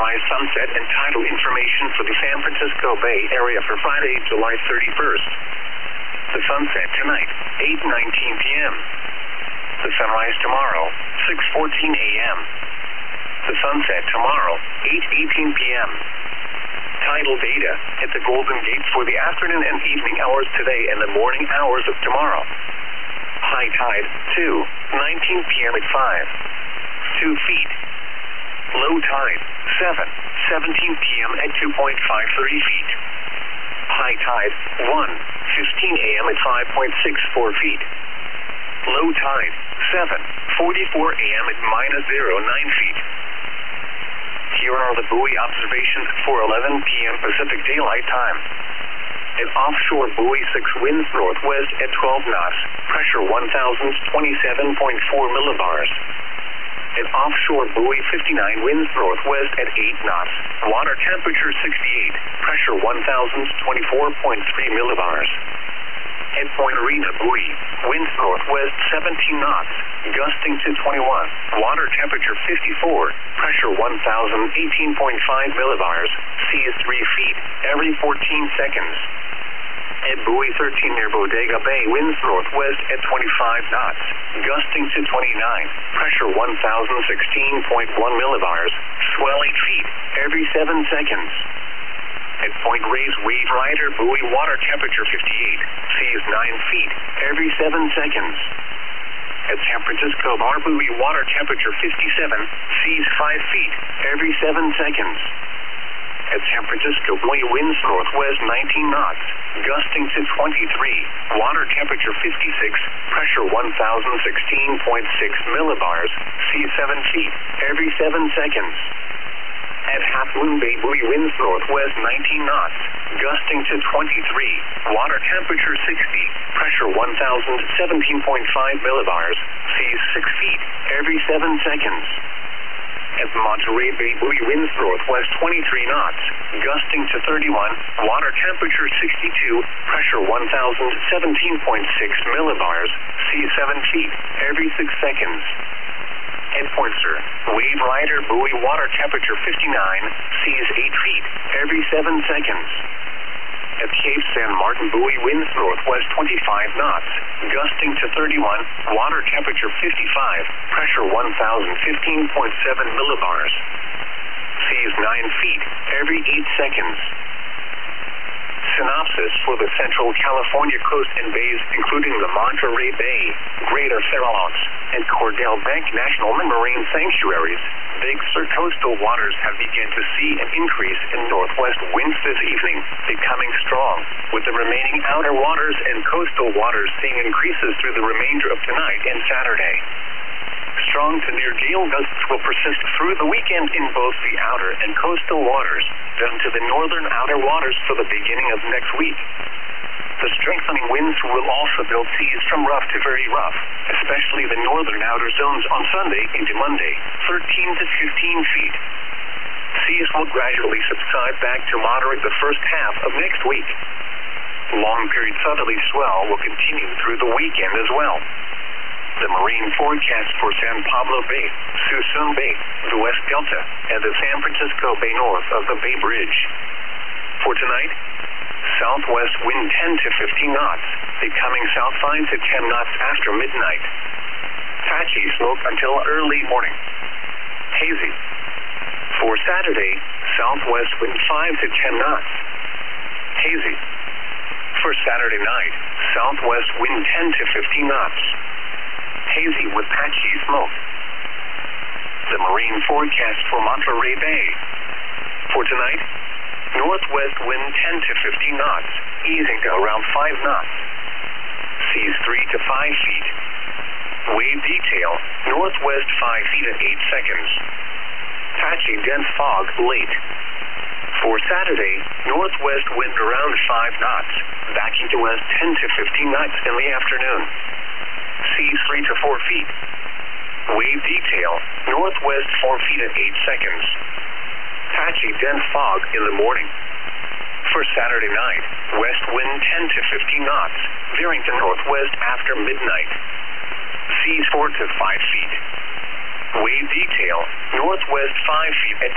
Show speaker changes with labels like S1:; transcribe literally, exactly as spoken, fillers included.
S1: sunrise, sunset, and tidal information for the San Francisco Bay Area for Friday, July thirty-first. The sunset tonight, eight nineteen p m The sunrise tomorrow, six fourteen a m The sunset tomorrow, eight eighteen p m Tidal data at the Golden Gate for the afternoon and evening hours today and the morning hours of tomorrow. High tide, two nineteen p m at five, two feet. Low tide, seven seventeen p m at two point five three feet. High tide, one fifteen a m at five point six four feet. Low tide, seven forty-four a m at minus zero nine feet. Here are the buoy observations for eleven p m Pacific Daylight Time. An offshore buoy six winds northwest at twelve knots, pressure one thousand twenty-seven point four millibars. An offshore buoy fifty-nine winds northwest at eight knots, water temperature sixty-eight, pressure one thousand twenty-four point three millibars. At Point Arena buoy, winds northwest seventeen knots, gusting to twenty-one, water temperature fifty-four, pressure one thousand eighteen point five millibars, seas three feet every fourteen seconds. At buoy thirteen near Bodega Bay, winds northwest at twenty-five knots, gusting to twenty-nine, pressure one thousand sixteen point one millibars, swell eight feet every seven seconds. At Point Reyes Wave Rider buoy, water temperature fifty-eight, seas nine feet every seven seconds. At San Francisco Bar buoy, water temperature fifty-seven, seas five feet every seven seconds. At San Francisco buoy, winds northwest nineteen knots, gusting to twenty-three, water temperature fifty-six, pressure one thousand sixteen point six millibars, seas seven feet every seven seconds. At Half Moon Bay buoy, winds northwest nineteen knots, gusting to twenty-three, water temperature sixty, pressure one thousand seventeen point five millibars, seas six feet every seven seconds. At Monterey Bay buoy, winds northwest twenty-three knots, gusting to thirty-one, water temperature sixty-two, pressure one thousand seventeen point six millibars, seas seven feet every six seconds. At Pointster, Wave Rider buoy, water temperature fifty-nine, seas eight feet every seven seconds. At Cape San Martin buoy, winds northwest twenty-five knots, gusting to thirty-one, water temperature fifty-five, pressure one thousand fifteen point seven millibars, seas nine feet every eight seconds. Synopsis for the Central California coast and bays, including the Monterey Bay, Greater Farallones, and Cordell Bank National Marine Sanctuaries. Big Sur coastal waters have begun to see an increase in northwest winds this evening, becoming strong, with the remaining outer waters and coastal waters seeing increases through the remainder of tonight and Saturday. Strong to near gale gusts will persist through the weekend in both the outer and coastal waters, then to the northern outer waters for the beginning of next week. The strengthening winds will also build seas from rough to very rough, especially the northern outer zones on Sunday into Monday, thirteen to fifteen feet. Seas will gradually subside back to moderate the first half of next week. Long-period southerly swell will continue through the weekend as well. The marine forecast for San Pablo Bay, Suisun Bay, the West Delta, and the San Francisco Bay north of the Bay Bridge. For tonight, southwest wind ten to fifteen knots, becoming south five to ten knots after midnight. Patchy smoke until early morning. Hazy. For Saturday, southwest wind five to ten knots. Hazy. For Saturday night, southwest wind ten to fifteen knots. Hazy with patchy smoke. The marine forecast for Monterey Bay. For tonight, northwest wind ten to fifteen knots, easing to around five knots. Seas three to five feet. Wave detail, northwest five feet at eight seconds. Patchy dense fog late. For Saturday, northwest wind around five knots, backing to west ten to fifteen knots in the afternoon. Seas three to four feet. Wave detail, northwest four feet at eight seconds. Patchy dense fog in the morning. For Saturday night, west wind ten to fifteen knots, veering to northwest after midnight. Seas four to five feet. Wave detail, northwest five feet at